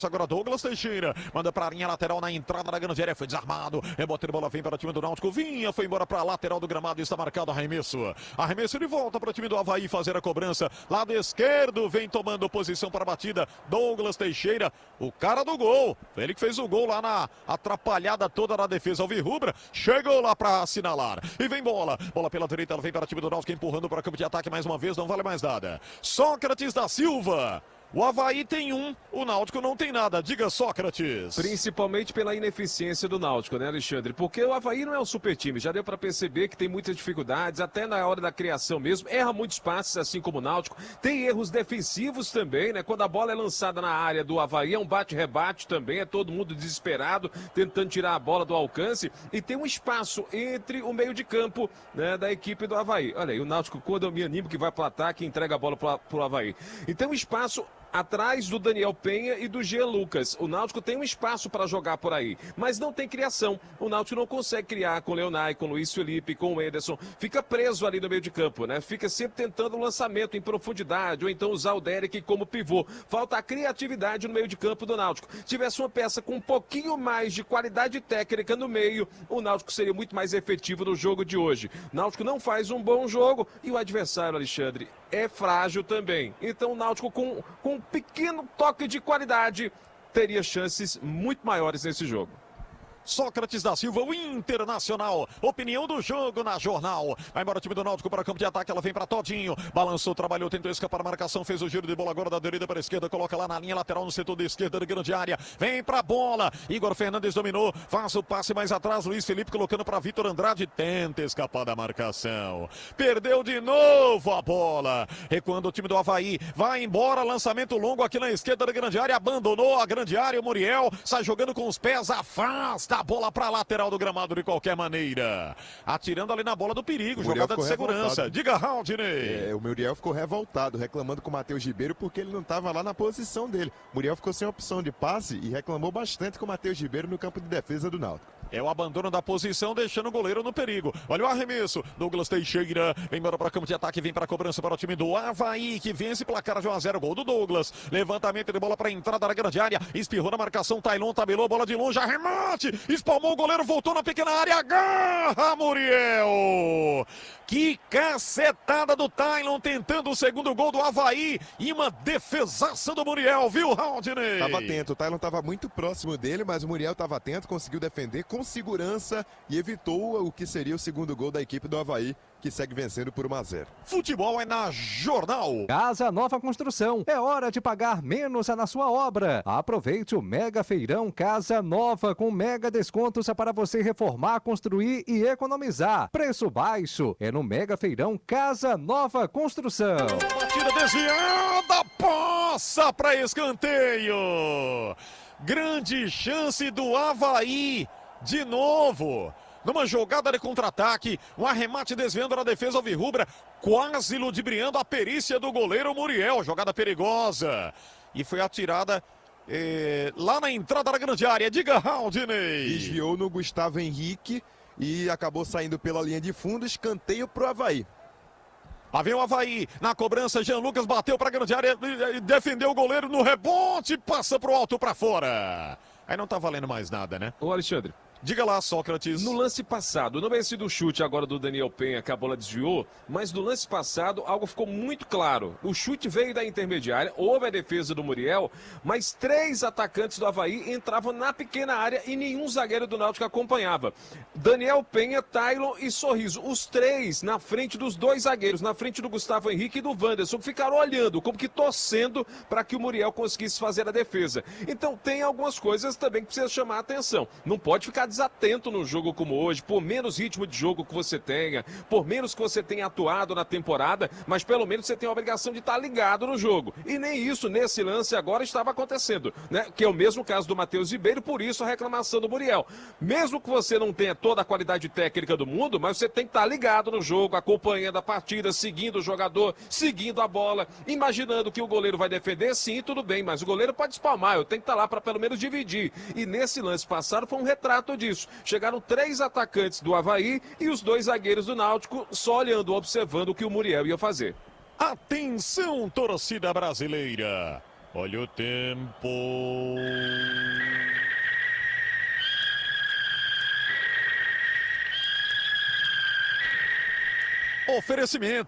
Agora Douglas Teixeira, manda pra linha lateral na entrada da grande área, foi desarmado, rebote de bola vem para o time do Náutico, Vinha, foi embora pra lateral do gramado, está marcado arremesso de volta para o time do Avaí fazer a cobrança, lado esquerdo, vem tomando posição para a batida, Douglas Teixeira, o cara do gol, ele que fez o gol lá na atrapalhada toda da defesa alvirrubra, chegou lá para assinalar, e vem bola pela direita, ela vem para o time do Náutico, empurrando para o campo de ataque mais uma vez, não vale mais nada, Sócrates da Silva. O Avaí tem o Náutico não tem nada. Diga, Sócrates. Principalmente pela ineficiência do Náutico, né, Alexandre? Porque o Avaí não é um super time. Já deu para perceber que tem muitas dificuldades, até na hora da criação mesmo. Erra muitos passes, assim como o Náutico. Tem erros defensivos também, né? Quando a bola é lançada na área do Avaí, é um bate-rebate também. É todo mundo desesperado, tentando tirar a bola do alcance. E tem um espaço entre o meio de campo, né, da equipe do Avaí. Olha aí, o Náutico, quando eu me animo que vai para o ataque, entrega a bola pro Avaí. Então, um espaço atrás do Daniel Penha e do Jean Lucas. O Náutico tem um espaço para jogar por aí, mas não tem criação. O Náutico não consegue criar com o Leonai, com o Luiz Felipe, com o Ederson. Fica preso ali no meio de campo, né? Fica sempre tentando um lançamento em profundidade, ou então usar o Derek como pivô. Falta a criatividade no meio de campo do Náutico. Se tivesse uma peça com um pouquinho mais de qualidade técnica no meio, o Náutico seria muito mais efetivo no jogo de hoje. O Náutico não faz um bom jogo e o adversário, Alexandre, é frágil também. Então o Náutico com um pequeno toque de qualidade teria chances muito maiores nesse jogo. Sócrates da Silva, o Internacional, opinião do jogo na Jornal, vai embora o time do Náutico para o campo de ataque, ela vem para Todinho, balançou, trabalhou, tentou escapar a marcação, fez o giro de bola agora da direita para a esquerda, coloca lá na linha lateral no setor da esquerda da grande área, vem para a bola, Igor Fernandes dominou, faz o passe mais atrás, Luiz Felipe colocando para Vitor Andrade, tenta escapar da marcação, perdeu de novo a bola, recuando o time do Avaí, vai embora, lançamento longo aqui na esquerda da grande área, abandonou a grande área, o Muriel sai jogando com os pés, afasta a bola para a lateral do gramado de qualquer maneira. Atirando ali na bola do perigo, jogada de segurança. Revoltado. Diga, Raudinei. O Muriel ficou revoltado, reclamando com o Matheus Ribeiro porque ele não estava lá na posição dele. O Muriel ficou sem opção de passe e reclamou bastante com o Matheus Ribeiro no campo de defesa do Náutico. É o abandono da posição, deixando o goleiro no perigo. Olha o arremesso. Douglas Teixeira vem embora para o campo de ataque, vem para a cobrança para o time do Avaí, que vence placar de 1-0. Gol do Douglas. Levantamento de bola para a entrada da grande área. Espirrou na marcação. Tailon tabelou, bola de longe, arremate. Espalmou o goleiro, voltou na pequena área. Agarra, Muriel. Que cacetada do Tailon, tentando o segundo gol do Avaí. E uma defesaça do Muriel, viu, Raudinei? Estava atento. O Tailon estava muito próximo dele, mas o Muriel estava atento, conseguiu defender com segurança e evitou o que seria o segundo gol da equipe do Avaí, que segue vencendo por 1-0. Futebol é na Jornal. Casa Nova Construção. É hora de pagar menos na sua obra. Aproveite o Mega Feirão Casa Nova com mega descontos para você reformar, construir e economizar. Preço baixo é no Mega Feirão Casa Nova Construção. Batida desviada, passa para escanteio. Grande chance do Avaí de novo. Numa jogada de contra-ataque, um arremate desviando na defesa alvirrubra, quase ludibriando a perícia do goleiro Muriel. Jogada perigosa. E foi atirada lá na entrada da grande área. Diga, Raudinei. Desviou no Gustavo Henrique e acabou saindo pela linha de fundo. Escanteio pro Avaí. Lá vem o Avaí, na cobrança, Jean Lucas bateu para a grande área, defendeu o goleiro no rebote, passa pro alto para fora. Aí não tá valendo mais nada, né? Ô, Alexandre. Diga lá, Sócrates. No lance passado, não é esse do chute agora do Daniel Penha que a bola desviou, mas no lance passado algo ficou muito claro. O chute veio da intermediária, houve a defesa do Muriel, mas 3 atacantes do Avaí entravam na pequena área e nenhum zagueiro do Náutico acompanhava. Daniel Penha, Tailon e Sorriso, os 3 na frente dos 2 zagueiros, na frente do Gustavo Henrique e do Wanderson, ficaram olhando, como que torcendo para que o Muriel conseguisse fazer a defesa. Então tem algumas coisas também que precisa chamar a atenção. Não pode ficar desatento num jogo como hoje, por menos ritmo de jogo que você tenha, por menos que você tenha atuado na temporada, mas pelo menos você tem a obrigação de estar ligado no jogo. E nem isso nesse lance agora estava acontecendo, né? Que é o mesmo caso do Matheus Ribeiro, por isso a reclamação do Muriel. Mesmo que você não tenha toda a qualidade técnica do mundo, mas você tem que estar ligado no jogo, acompanhando a partida, seguindo o jogador, seguindo a bola, imaginando que o goleiro vai defender, sim, tudo bem, mas o goleiro pode espalmar, eu tenho que estar lá para pelo menos dividir. E nesse lance passado foi um retrato disso. Chegaram 3 atacantes do Avaí e os 2 zagueiros do Náutico só olhando, observando o que o Muriel ia fazer. Atenção, torcida brasileira. Olha o tempo. Oferecimento.